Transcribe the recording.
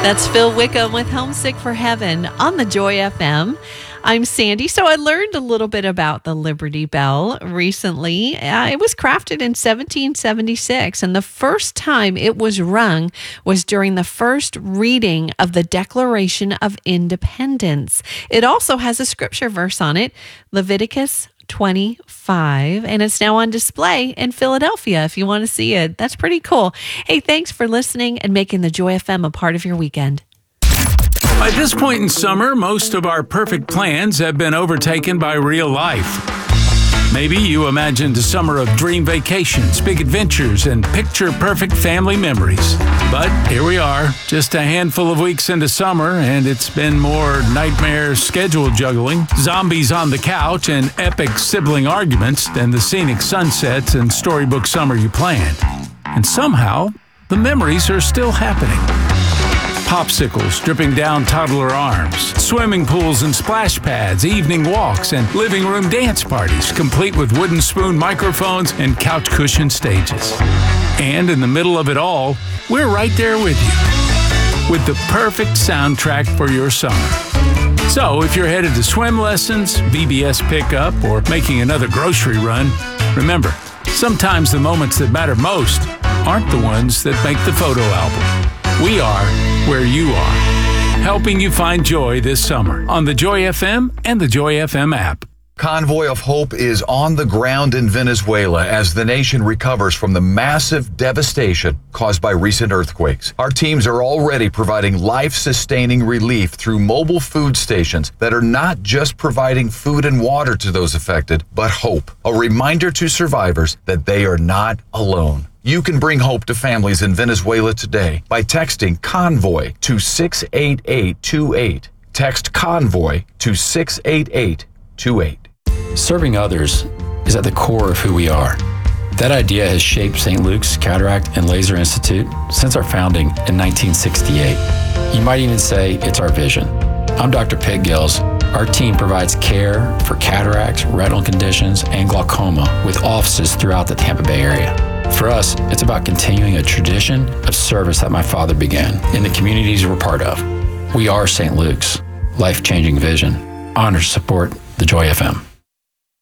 That's Phil Wickham with Homesick for Heaven on the Joy FM. I'm Sandy. So I learned a little bit about the Liberty Bell recently. It was crafted in 1776, and the first time it was rung was during the first reading of the Declaration of Independence. It also has a scripture verse on it, Leviticus 25, and it's now on display in Philadelphia if you want to see it. That's pretty cool. Hey, thanks for listening and making the Joy FM a part of your weekend. By this point in summer, most of our perfect plans have been overtaken by real life. Maybe you imagined a summer of dream vacations, big adventures, and picture-perfect family memories. But here we are, just a handful of weeks into summer, and it's been more nightmare schedule juggling, zombies on the couch, and epic sibling arguments than the scenic sunsets and storybook summer you planned. And somehow, the memories are still happening. Popsicles dripping down toddler arms, swimming pools and splash pads, evening walks, and living room dance parties, complete with wooden spoon microphones and couch cushion stages. And in the middle of it all, we're right there with you, with the perfect soundtrack for your summer. So if you're headed to swim lessons, VBS pickup, or making another grocery run, remember, sometimes the moments that matter most aren't the ones that make the photo album. We are where you are, helping you find joy this summer on the Joy FM and the Joy FM app. Convoy of Hope is on the ground in Venezuela as the nation recovers from the massive devastation caused by recent earthquakes. Our teams are already providing life-sustaining relief through mobile food stations that are not just providing food and water to those affected, but hope, a reminder to survivors that they are not alone. You can bring hope to families in Venezuela today by texting Convoy to 68828. Text Convoy to 68828. Serving others is at the core of who we are. That idea has shaped St. Luke's Cataract and Laser Institute since our founding in 1968. You might even say it's our vision. I'm Dr. Pitt Gills. Our team provides care for cataracts, retinal conditions, and glaucoma with offices throughout the Tampa Bay area. For us, it's about continuing a tradition of service that my father began in the communities we're part of. We are St. Luke's. Life-changing vision. Honor to support the Joy FM.